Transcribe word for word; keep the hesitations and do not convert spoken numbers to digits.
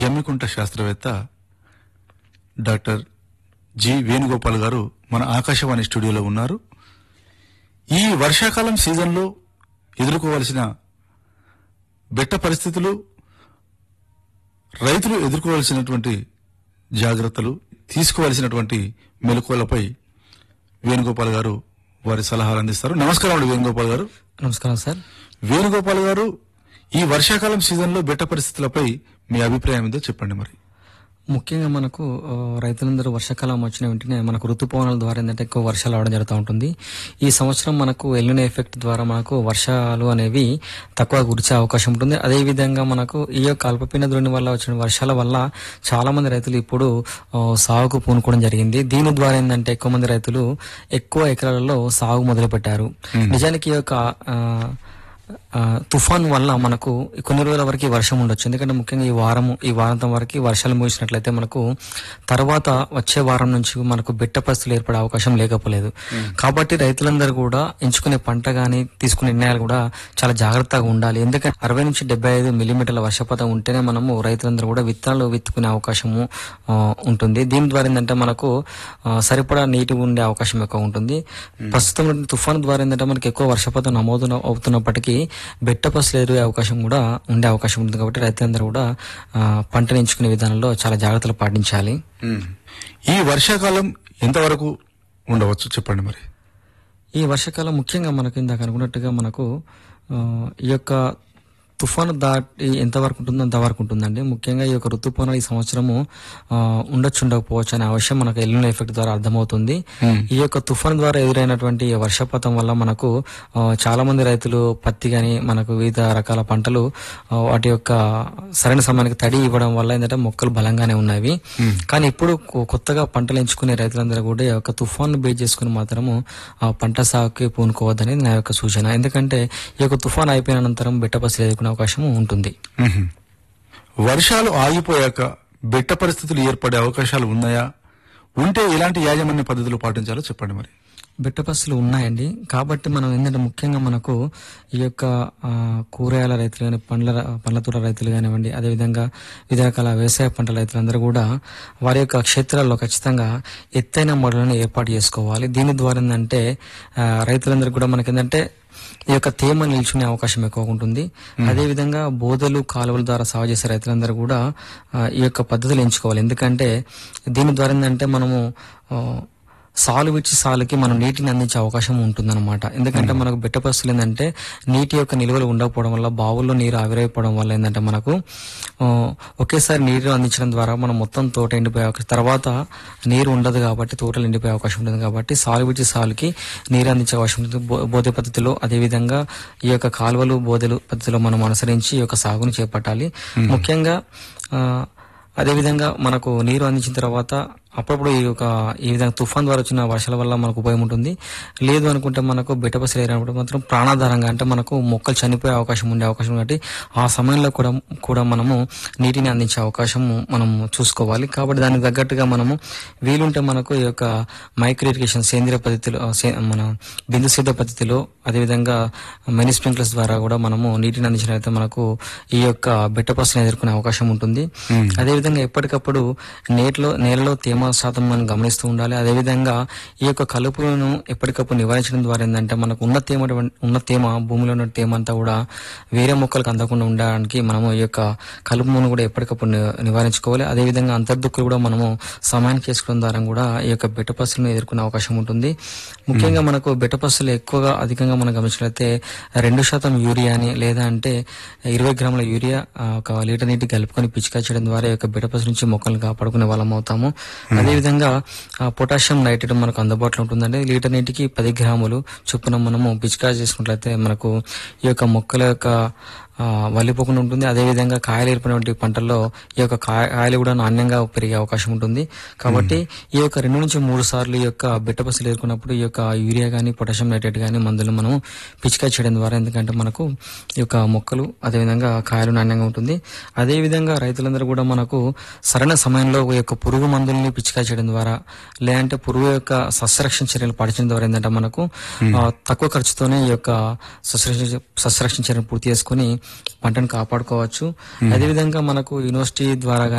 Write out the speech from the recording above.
జమ్మికుంట శాస్త్రవేత్త doctor G Venugopal గారు మన ఆకాశవాణి స్టూడియోలో ఉన్నారు. ఈ వర్షాకాలం సీజన్లో ఎదుర్కోవాల్సిన బెట్ట పరిస్థితులు, రైతులు ఎదుర్కోవాల్సినటువంటి జాగ్రత్తలు, తీసుకోవాల్సినటువంటి మెలకువలపై వేణుగోపాల్ గారు వారి సలహాలు అందిస్తారు. నమస్కారం అండి వేణుగోపాల్ గారు. నమస్కారం సార్. వేణుగోపాల్ గారు, ఈ వర్షాకాలం సీజన్లో బెట్ట పరిస్థితులపై మీ అభిప్రాయం ఏదో చెప్పండి. మరి ముఖ్యంగా మనకు ఆ, రైతులందరూ వర్షాకాలం వచ్చిన వెంటనే మనకు ఋతుపవనాల ద్వారా ఏంటంటే ఎక్కువ వర్షాలు రావడం జరుగుతూ ఉంటుంది. ఈ సంవత్సరం మనకు ఎల్నినో ఎఫెక్ట్ ద్వారా మనకు వర్షాలు అనేవి తక్కువ కురిసే అవకాశం ఉంటుంది. అదేవిధంగా మనకు ఈ యొక్క అల్పపీడన ద్రోణి వల్ల వచ్చిన వర్షాల వల్ల చాలా మంది రైతులు ఇప్పుడు ఆ, సాగుకు పూనుకోవడం జరిగింది. దీని ద్వారా ఏంటంటే ఎక్కువ మంది రైతులు ఎక్కువ ఎకరాలలో సాగు మొదలు పెట్టారు. నిజానికి ఈ యొక్క ఆ, ఆ, తుఫాన్ వల్ల మనకు కొన్ని రోజుల వరకు వర్షం ఉండొచ్చు. ఎందుకంటే ముఖ్యంగా ఈ వారం ఈ వారాంతం వరకు వర్షాలు ముగిసినట్లయితే మనకు తర్వాత వచ్చే వారం నుంచి మనకు బెట్ట పరిస్థితులు ఏర్పడే అవకాశం లేకపోలేదు. కాబట్టి రైతులందరూ కూడా ఎంచుకునే పంట గానీ తీసుకునే నిర్ణయాలు కూడా చాలా జాగ్రత్తగా ఉండాలి. ఎందుకంటే అరవై నుంచి డెబ్బై ఐదు మిల్లీమీటర్ల వర్షపాతం ఉంటేనే మనము రైతులందరూ కూడా విత్తనాలు విత్తుకునే అవకాశము ఆ, ఉంటుంది. దీని ద్వారా ఏంటంటే మనకు ఆ, సరిపడా నీటి ఉండే అవకాశం ఎక్కువ ఉంటుంది. ప్రస్తుతం ఉన్న తుఫాను ద్వారా ఏంటంటే మనకి ఎక్కువ వర్షపాతం నమోదు అవుతున్నప్పటికీ బెట్ట పసులు ఎదురే అవకాశం కూడా ఉండే అవకాశం ఉంటుంది. కాబట్టి రైతులందరూ కూడా ఆ, పంటను ఎంచుకునే విధానంలో చాలా జాగ్రత్తలు పాటించాలి. ఈ వర్షాకాలం ఎంతవరకు ఉండవచ్చు చెప్పండి. మరి ఈ వర్షాకాలం ముఖ్యంగా మనకు ఇందాక అనుకున్నట్టుగా మనకు ఆ, ఈ యొక్క తుఫాను దాటి ఎంతవరకు ఉంటుందో అంతవరకు ఉంటుందండి. ముఖ్యంగా ఈ యొక్క ఋతుపవనాలు ఈ సంవత్సరము ఆ, ఉండొచ్చు ఉండకపోవచ్చు అనే విషయం మనకు ఎల్నినో ఎఫెక్ట్ ద్వారా అర్థమవుతుంది. ఈ యొక్క తుఫాను ద్వారా ఎదురైనటువంటి వర్షపాతం వల్ల మనకు ఆ, చాలా మంది రైతులు పత్తి గాని మనకు వివిధ రకాల పంటలు ఆ, వాటి యొక్క సరైన సమయానికి తడి ఇవ్వడం వల్ల ఏంటంటే మొక్కలు బలంగానే ఉన్నవి. కానీ ఇప్పుడు కొ- కొత్తగా పంటలు ఎంచుకునే రైతులందరూ కూడా ఈ యొక్క తుఫాను బేస్ చేసుకుని మాత్రము ఆ పంట సాగుకి పూనుకోవద్దని నా యొక్క సూచన. ఎందుకంటే ఈ యొక్క తుఫాన్ అయిపోయిన అనంతరం బెట్ట పసులు ఎదుర్కొనే అవకాశం ఉంటుంది. మ్మ్. వర్షాలు ఆగిపోయాక బెట్ట పరిస్థితులు ఏర్పడే అవకాశాలు ఉన్నాయా? ఉంటే ఎలాంటి యాజమాన్య పద్ధతులు పాటించాలో చెప్పండి. మరి బెట్ట పసులు ఉన్నాయండి. కాబట్టి మనం ఏంటంటే ముఖ్యంగా మనకు ఈ యొక్క ఆ, కూరగాయల రైతులు కానీ పండ్ల పండ్ల తోట రైతులు కానివ్వండి, అదేవిధంగా వివిధ రకాల వ్యవసాయ పంటల రైతులందరూ కూడా వారి యొక్క క్షేత్రాల్లో ఖచ్చితంగా ఎత్తైన మడులను ఏర్పాటు చేసుకోవాలి. దీని ద్వారా ఏంటంటే ఆ, రైతులందరూ కూడా మనకి ఏంటంటే ఈ యొక్క తేమ నిల్చునే అవకాశం ఎక్కువ ఉంటుంది. అదేవిధంగా బోదలు కాలువల ద్వారా సాగు చేసే రైతులందరూ కూడా ఆ, ఈ యొక్క పద్ధతులు ఎంచుకోవాలి. ఎందుకంటే దీని ద్వారా ఏంటంటే మనము ఆ, సాలు విడిచి సాలుకి మనం నీటిని అందించే అవకాశం ఉంటుందన్నమాట. ఎందుకంటే మనకు బెట్ట పరిస్థితులు ఏంటంటే నీటి యొక్క నిల్వలు ఉండకపోవడం వల్ల, బావుల్లో నీరు ఆవిరైపోవడం వల్ల ఏంటంటే మనకు ఆ, ఒకేసారి నీరు అందించడం ద్వారా మనం మొత్తం తోట ఎండిపోయే అవకాశం, తర్వాత నీరు ఉండదు కాబట్టి తోటలు ఎండిపోయే అవకాశం ఉంటుంది. కాబట్టి సాలు విడిచి సాలుకి నీరు అందించే అవకాశం ఉంటుంది. బో- బోధె పద్ధతిలో, అదేవిధంగా ఈ యొక్క కాలువలు బోధెలు పద్ధతిలో మనం అనుసరించి ఈ యొక్క సాగుని చేపట్టాలి. ముఖ్యంగా ఆ, అదేవిధంగా మనకు నీరు అందించిన తర్వాత అప్పుడప్పుడు ఈ యొక్క ఈ విధంగా తుఫాన్ ద్వారా వచ్చిన వర్షాల వల్ల మనకు ఉపయోగం ఉంటుంది. లేదు అనుకుంటే మనకు బెట్ట పసులు ఏరినప్పుడు మాత్రం ప్రాణాధారంగా అంటే మనకు మొక్కలు చనిపోయే అవకాశం ఉండే అవకాశం కాబట్టి ఆ సమయంలో కూడా కూడా మనము నీటిని అందించే అవకాశం మనం చూసుకోవాలి. కాబట్టి దానికి తగ్గట్టుగా మనము వీలుంటే మనకు ఈ యొక్క మైక్రో ఇరిగేషన్ సేంద్రియ పద్ధతిలో సే- మన బిందు సేద్య పద్ధతిలో, అదేవిధంగా మినీ స్ప్రింక్లర్స్ ద్వారా కూడా మనము నీటిని అందించినట్లయితే మనకు ఈ యొక్క బెట్ట పసులను ఎదుర్కొనే అవకాశం ఉంటుంది. అదేవిధంగా ఎప్పటికప్పుడు నేటిలో నేలలో తేమ శాతం మనం గమనిస్తూ ఉండాలి. అదేవిధంగా ఈ యొక్క కలుపులను ఎప్పటికప్పుడు నివారించడం ద్వారా ఏంటంటే మనకు ఉన్న తేమ ఉన్న తేమ భూమిలో ఉన్న తేమ అంతా కూడా వేరే మొక్కలకు అందకుండా ఉండడానికి మనము ఈ యొక్క కలుపును కూడా ఎప్పటికప్పుడు ని- నివారించుకోవాలి. అదేవిధంగా అంతర్దుక్కులు కూడా మనము సమయానికి చేసుకోవడం ద్వారా కూడా ఈ యొక్క బెట్ట పసులను ఎదుర్కొనే అవకాశం ఉంటుంది. ముఖ్యంగా మనకు బెట్ట పసులు ఎక్కువగా అధికంగా మనం గమనించినట్లయితే రెండు శాతం యూరియాని లేదా అంటే ఇరవై గ్రాముల యూరియా ఆ, ఒక లీటర్ నీటి కలుపుకొని పిచికా చేయడం ద్వారా ఈ యొక్క బెట్ట పసులు నుంచి మొక్కలను కాపాడుకునే వాళ్ళం అవుతాము. అదేవిధంగా ఆ, పొటాషియం నైట్రేట్ మనకు అందుబాటులో ఉంటుందండి. లీటర్ నీటికి పది గ్రాములు చొప్పున మనము పిచికా చేసుకున్నట్లయితే మనకు ఈ యొక్క మొక్కల యొక్క ఆ, వల్లిపోకుండా ఉంటుంది. అదేవిధంగా కాయలు ఏర్పడినటువంటి పంటల్లో ఈ యొక్క కాయ- కాయలు కూడా నాణ్యంగా పెరిగే అవకాశం ఉంటుంది. కాబట్టి ఈ యొక్క రెండు నుంచి మూడు సార్లు ఈ యొక్క బెట్ట పసులు ఏర్కొన్నప్పుడు ఈ యొక్క యూరియా గానీ పొటాషియం నైట్రేట్ గానీ మందులు మనం పిచికా చేయడం ద్వారా ఎందుకంటే మనకు ఈ యొక్క మొక్కలు అదేవిధంగా కాయలు నాణ్యంగా ఉంటుంది. అదేవిధంగా రైతులందరూ కూడా మనకు సరైన సమయంలో ఈ యొక్క పురుగు మందుల్ని పిచికా చేయడం ద్వారా, లేదంటే పురుగు యొక్క సస్యరక్షణ చర్యలు పాటించడం ద్వారా ఏంటంటే మనకు ఆ, తక్కువ ఖర్చుతోనే ఈ యొక్క సస్యరక్షణ సస్యరక్షణ చర్యలు పూర్తి చేసుకుని పంటను కాపాడుకోవచ్చు. అదేవిధంగా మనకు యూనివర్సిటీ ద్వారా